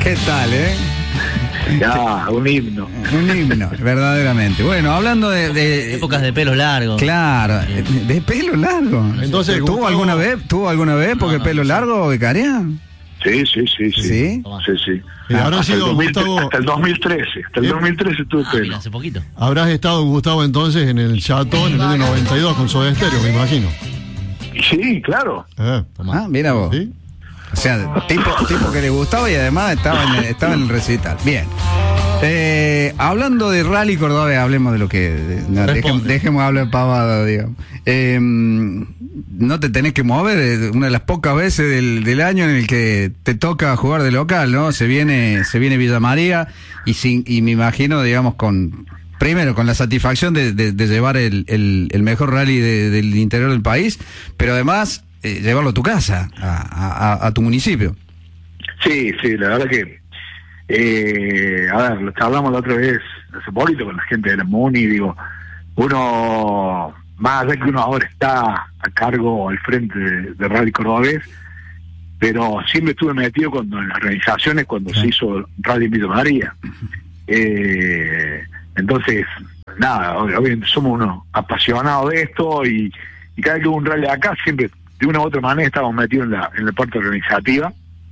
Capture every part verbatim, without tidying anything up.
¿Qué tal, eh? Ya, un himno. Un himno, verdaderamente. Bueno, hablando de, de épocas de pelo largo. Claro, de, de pelo largo. Entonces, ¿tuvo Gustavo, alguna vez, tuvo alguna vez porque no, no, pelo no, largo, becaria? Sí, sí, sí, sí. ¿Sí? Sí, sí. Y habrá hasta, sido, el dos mil, Gustavo, hasta el dos mil trece. Hasta el ¿Eh? dos mil trece tuve Ah, pelo. mira, hace poquito. habrás estado, Gustavo, entonces en el Chato en el año noventa y dos con Soda Stereo, me imagino. Sí, claro. Eh, Ah, mira vos. ¿sí? O sea, tipo, tipo que le gustaba y además estaba en el, estaba en el recital. Bien. Eh, hablando de rally cordobés, hablemos de lo que... de- no, dejemos, dejemos hablar pavada, digamos. Eh, no te tenés que mover, es una de las pocas veces del, del año en el que te toca jugar de local, ¿no? Se viene se viene Villa María y, sin, y me imagino, digamos, con... Primero, con la satisfacción de, de, de llevar el, el, el mejor rally de, del interior del país, pero además eh, llevarlo a tu casa, a, a, a tu municipio. Sí, sí, la verdad que... Eh, a ver, lo que hablamos la otra vez, hace poquito, con la gente de la MUNI, digo, uno, más allá que uno ahora está a cargo al frente de, de Rally Cordobés, pero siempre estuve metido cuando en las organizaciones cuando Sí. se hizo Rally Villa María. Eh, entonces, nada, obviamente somos unos apasionados de esto y, y cada vez que hubo un rally acá, siempre de una u otra manera estábamos metidos en la, en la parte organizativa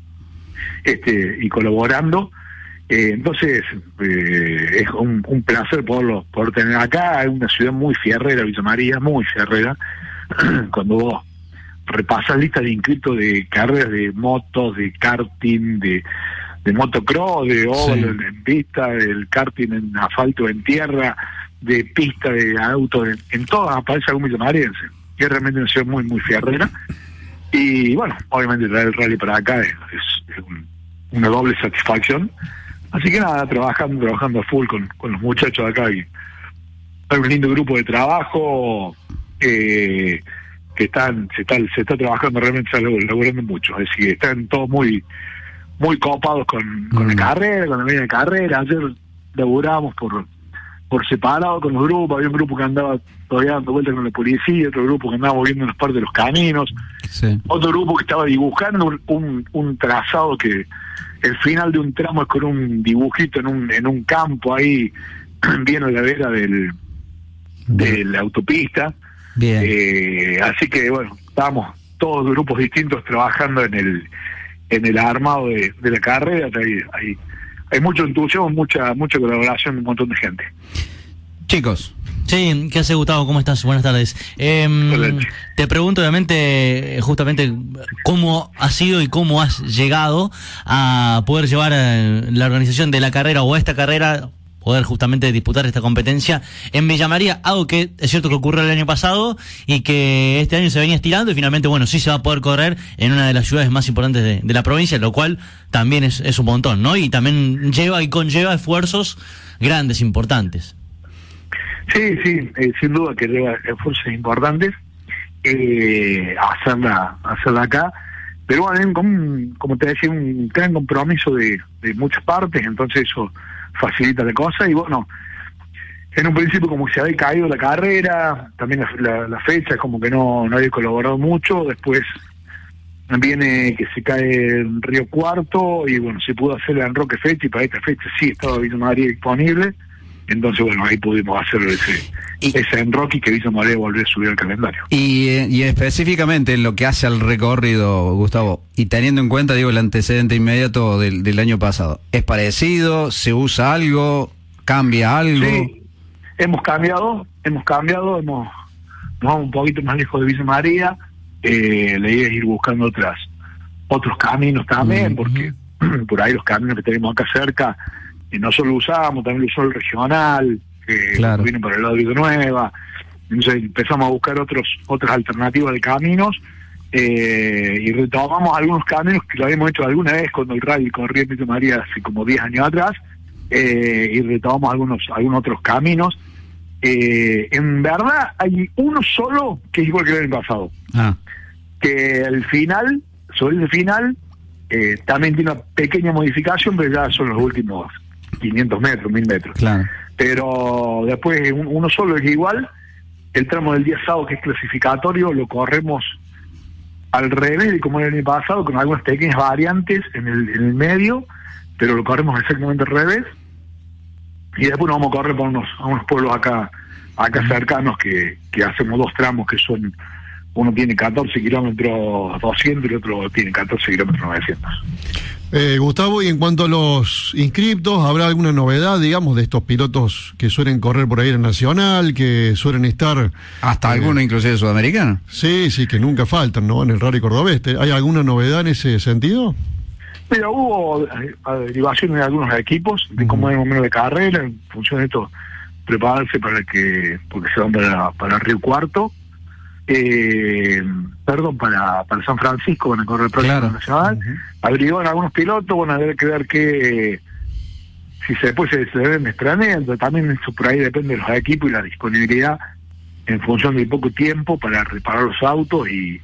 este y colaborando. Eh, entonces, eh, es un, un placer poderlo poder tener acá. Es una ciudad muy fierrera, Villa María, muy fierrera. Cuando vos repasas listas de inscritos de carreras de motos, de karting, de, de motocross, de óvalo Sí. en, en pista, del karting en asfalto, en tierra, de pista, de auto, en, en todas aparece algún villamariense. Y es realmente una ciudad muy, muy fierrera. Y bueno, obviamente traer el rally para acá es, es, es un, una doble satisfacción. Así que nada, trabajando, trabajando a full con, con los muchachos de acá. Y hay un lindo grupo de trabajo eh, que están, se está, se está trabajando realmente, se está logrando mucho. Es decir, están todos muy, muy copados con, con Mm. la carrera, con la media carrera. Ayer laburamos por, por separado con los grupos. Había un grupo que andaba todavía dando vueltas con la policía, otro grupo que andaba moviendo las partes de los caminos, Sí. otro grupo que estaba dibujando un, un, un trazado que el final de un tramo es con un dibujito en un en un campo ahí bien a la vera del de la autopista. Bien. Eh, así que bueno, estábamos todos grupos distintos trabajando en el en el armado de, de la carrera. Hay, hay, hay mucho entusiasmo, mucha mucha colaboración de un montón de gente. Chicos. Sí, ¿qué hace, Gustavo? ¿Cómo estás? Buenas tardes. Eh, Hola. te pregunto, obviamente, justamente, cómo has sido y cómo has llegado a poder llevar eh, la organización de la carrera o esta carrera, poder justamente disputar esta competencia en Villa María, algo que es cierto que ocurrió el año pasado y que este año se venía estirando y finalmente, bueno, sí se va a poder correr en una de las ciudades más importantes de, de la provincia, lo cual también es, es un montón, ¿no? Y también lleva y conlleva esfuerzos grandes, importantes. Sí, sí, eh, sin duda que lleva esfuerzos importantes eh, hacerla, hacerla acá, pero bueno, hay un- como, un- como te decía, un gran compromiso de, de muchas partes, entonces eso facilita la cosa. Y bueno, en un principio como se había caído la carrera, también la, la, la fecha como que no, no había colaborado mucho, después viene que se cae en Río Cuarto y bueno, se pudo hacer en Roque Fecha y para esta fecha sí estaba Villa María disponible. Entonces, bueno, ahí pudimos hacer ese, Y- ese enroque que Villa María volvió a subir al calendario. Y, eh, y específicamente en lo que hace al recorrido, Gustavo, y teniendo en cuenta, digo, el antecedente inmediato del, del año pasado, ¿es parecido? ¿Se usa algo? ¿Cambia algo? Sí, hemos cambiado, hemos cambiado, hemos nos vamos un poquito más lejos de Villa María. Eh, la idea es ir buscando otras otros caminos también, Ujú. porque por ahí los caminos que tenemos acá cerca, y no solo lo usamos, también lo usó el regional, que Claro. viene por el lado de Villanueva. Entonces empezamos a buscar otros otras alternativas de caminos eh, y retomamos algunos caminos que lo habíamos hecho alguna vez cuando el rally corría en Villa María hace como diez años atrás, eh, y retomamos algunos algunos otros caminos. Eh, en verdad hay uno solo que es igual que el año pasado, Ah, que al final, sobre ese final, eh, también tiene una pequeña modificación, pero ya son los últimos quinientos metros, mil metros. claro. Pero después un- uno solo es igual. El tramo del día sábado, que es clasificatorio, lo corremos al revés de como el año pasado, con algunas pequeñas variantes en el, en el medio, pero lo corremos exactamente al revés, y después nos vamos a correr por unos, a unos pueblos acá acá cercanos que, que hacemos dos tramos que son, uno tiene catorce kilómetros doscientos y el otro tiene catorce kilómetros novecientos. Eh, Gustavo, y en cuanto a los inscriptos, ¿habrá alguna novedad, digamos, de estos pilotos que suelen correr por ahí en el Nacional, que suelen estar... Hasta eh, alguno inclusive sudamericano? Sí, sí, que nunca faltan, ¿no? En el Rally Cordobés. ¿Hay alguna novedad en ese sentido? Mira, hubo derivaciones de algunos equipos, de cómo es el momento de carrera, en función de esto, prepararse para que, porque se van para, para Río Cuarto, eh, perdón, para, para San Francisco, van a correr el próximo Claro. nacional, uh-huh. Averiguaron algunos pilotos, van a ver que ver que eh, si se después se, se deben extrañando, también eso por ahí depende de los equipos y la disponibilidad en función del poco tiempo para reparar los autos, y,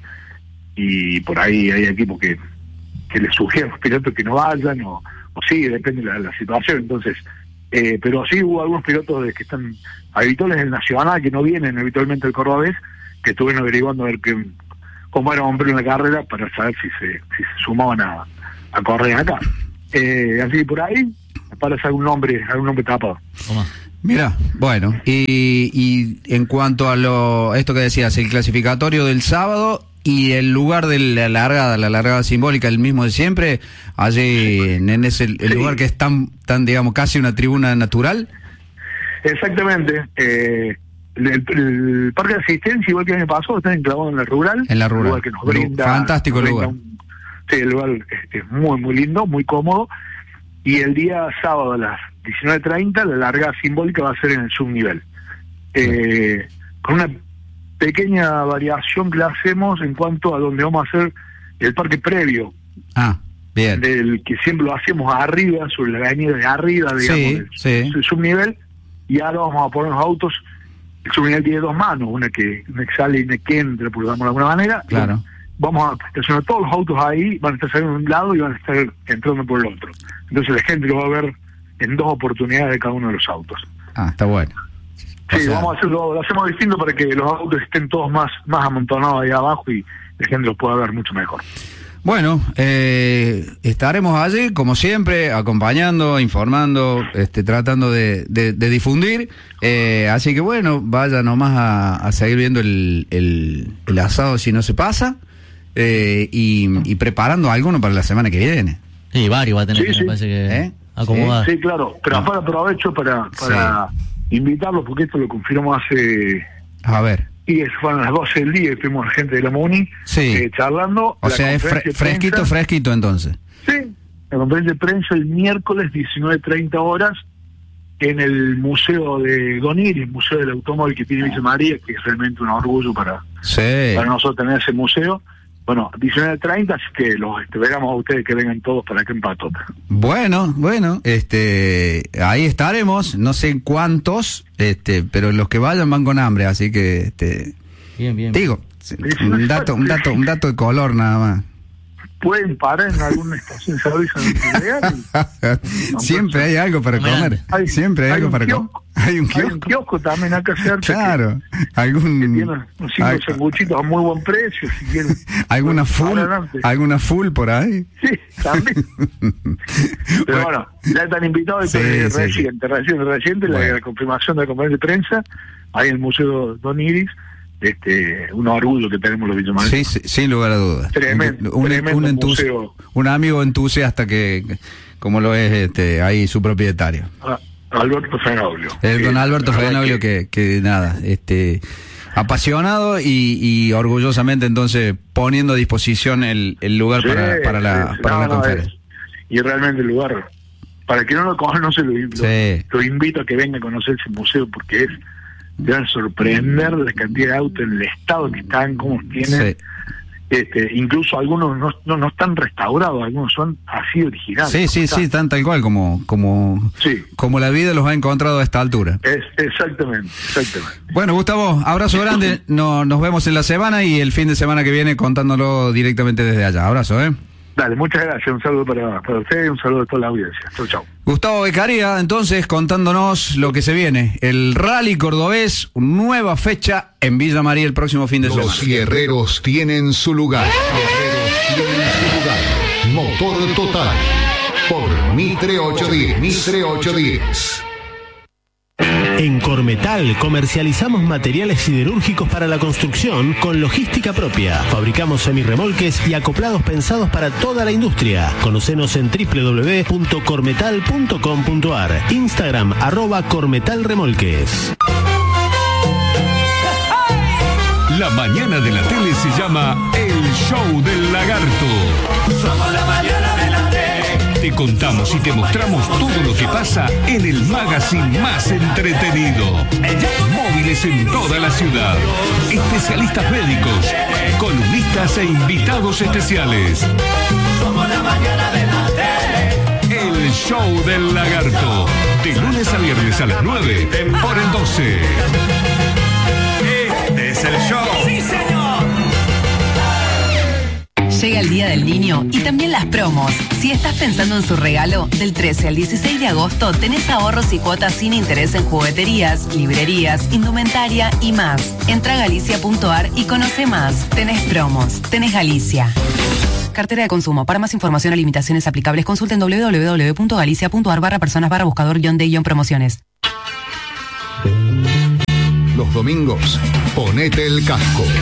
y por ahí hay equipos que que les sugieren a los pilotos que no vayan, o, o sí, depende de la, la situación. Entonces, eh, pero sí hubo algunos pilotos de que están habituales en el Nacional, que no vienen habitualmente al Cordobés, que estuvieron averiguando a ver que, cómo era hombre en la carrera para saber si se, si se sumaban a, a correr acá. Eh, así por ahí, me parece algún nombre, algún nombre tapado. Toma. Mira, bueno, y, y en cuanto a lo esto que decías, el clasificatorio del sábado y el lugar de la largada, la largada simbólica, el mismo de siempre, allí en ese el sí. lugar que es tan, tan, digamos, casi una tribuna natural. Exactamente. Eh, el, el, el parque de asistencia, igual que el año pasado, está enclavado en la rural. En la rural. Lugar que nos brinda, fantástico nos lugar. Un, sí, el lugar es, es muy, muy lindo, muy cómodo. Y el día sábado a las diecinueve treinta, la largada simbólica va a ser en el subnivel. Eh, con una pequeña variación que la hacemos en cuanto a donde vamos a hacer el parque previo. Ah, bien. Del que siempre lo hacemos arriba, sobre la avenida de arriba, digamos, sí, del, sí. del subnivel, y ahora vamos a poner los autos. El subnivel tiene dos manos, una que, una que sale y una que entra, por llamarlo de alguna manera. Claro. Bueno, vamos a estacionar todos los autos ahí, van a estar saliendo de un lado y van a estar entrando por el otro. Entonces la gente lo va a ver en dos oportunidades de cada uno de los autos. Ah, está bueno. Sí, o sea, vamos a hacerlo, lo hacemos distinto para que los autos estén todos más, más amontonados ahí abajo y la gente los pueda ver mucho mejor. Bueno, eh, estaremos allí, como siempre, acompañando, informando, este, tratando de, de, de difundir. Eh, así que bueno, vaya nomás a, a seguir viendo el, el, el asado si no se pasa, eh, y, y preparando alguno para la semana que viene. Sí, varios va a tener, Sí, que sí. me parece que ¿Eh? acomodar. Sí, claro, pero Ah. ahora aprovecho para, para sí. invitarlos, porque esto lo confirmamos hace... A ver. Y eso fueron a las doce del día, estuvimos la gente de la MUNI Sí. eh, charlando. O La sea, es fre- conferencia de fresquito, prensa- fresquito entonces. Sí, la conferencia de prensa el miércoles diecinueve treinta horas en el Museo de Don Iris, Museo del Automóvil que tiene Villa María, que es realmente un orgullo para, Sí. para nosotros tener ese museo. Bueno, diecinueve treinta, así que los esperamos a ustedes que vengan todos para acá en Patota. Bueno, bueno, este, ahí estaremos, no sé cuántos, este, pero los que vayan van con hambre, así que, este, Bien, bien. digo, un dato, un dato, un dato de color nada más. Pueden parar en alguna estación de servicio en el Siempre hay algo para comer, Hay- siempre hay, hay algo un para comer. kiosco. Hay un Hay un kiosco. kiosco también acá cerca. Claro, Que, que algún, tiene unos cinco al- sanguchitos a muy buen precio, si quieren. alguna full, Adelante. alguna full por ahí. Sí, también. Pero bueno, ya están invitados, Sí, entonces sí, sí. reciente, reciente, reciente, la, Bueno. la confirmación de la conferencia de prensa, ahí en el Museo Don Iris, este, un orgullo que tenemos los villamaneses. Sí, sí, sin lugar a dudas. Tremendo, un, tremendo un, entusi- museo. un amigo entusiasta que, como lo es este, ahí su propietario. Ah, Alberto Fenoglio. El don Eh, Alberto la verdad Fenoglio que, que nada, este, apasionado y, y orgullosamente entonces poniendo a disposición el, el lugar Sí, para, para la, sí, para no, la no, conferencia. es- y realmente el lugar, para que no lo conoce, lo, lo, Sí. lo invito a que venga a conocer ese museo, porque es, te van a sorprender la cantidad de autos en el estado que están, cómo tienen. Sí. Este, incluso algunos no, no, no están restaurados, algunos son así originales. Sí, sí, Están- sí, tan tal cual como, como, Sí. como la vida los ha encontrado a esta altura. Es, exactamente, exactamente. Bueno, Gustavo, abrazo grande, no, nos vemos en la semana y el fin de semana que viene contándolo directamente desde allá. Abrazo, ¿eh? Dale, muchas gracias, un saludo para, para usted y un saludo a toda la audiencia. Chau, chau. Gustavo Beccaria, entonces, contándonos lo que se viene. El Rally Cordobés, nueva fecha en Villa María el próximo fin de semana. Los guerreros tienen su lugar. Los guerreros tienen su lugar. Motor Total. por Mitre ochocientos diez. Mitre ochocientos diez. En Cormetal comercializamos materiales siderúrgicos para la construcción con logística propia. Fabricamos semirremolques y acoplados pensados para toda la industria. Conocenos en doble u doble u doble u punto cormetal punto com punto a r. Instagram arroba cormetalremolques. La mañana de la tele se llama El Show del Lagarto. Somos la mañana de la tele. Te contamos y te mostramos todo lo que pasa en el magazine más entretenido. Móviles en toda la ciudad. Especialistas médicos, columnistas e invitados especiales. Somos la mañana de la tele. El Show del Lagarto. De lunes a viernes a las nueve por el doce. Este es el show. ¡Sí, señor! Llega el Día del Niño y también las promos. Si estás pensando en su regalo, del trece al dieciséis de agosto tenés ahorros y cuotas sin interés en jugueterías, librerías, indumentaria y más. Entra a galicia punto a r y conoce más. Tenés promos, tenés Galicia. Cartera de consumo. Para más información o limitaciones aplicables, consulten doble u doble u doble u punto galicia punto a r barra personas barra buscador guión de guión promociones. Los domingos, ponete el casco.